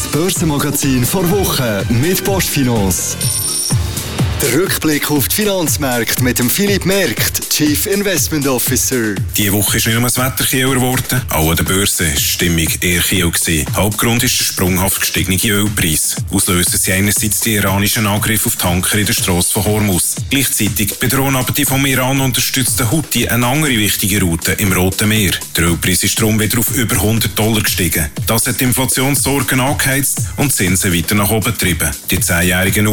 Börsenmagazin vor Woche mit PostFinance. Der Rückblick auf die Finanzmärkte mit dem Philipp Merkt, Chief Investment Officer. Diese Woche ist nicht nur das Wetter kieler geworden, auch an der Börse war die Stimmung eher kiel gewesen. Hauptgrund ist der sprunghaft gestiegene Ölpreis. Auslösen sie einerseits die iranischen Angriffe auf Tanker in der Strasse von Hormuz. Gleichzeitig bedrohen aber die vom Iran unterstützten Houthi eine andere wichtige Route im Roten Meer. Der Ölpreis ist darum wieder auf über $100 gestiegen. Das hat die Inflationssorgen angeheizt und die Zinsen weiter nach oben getrieben. Die 10-jährigen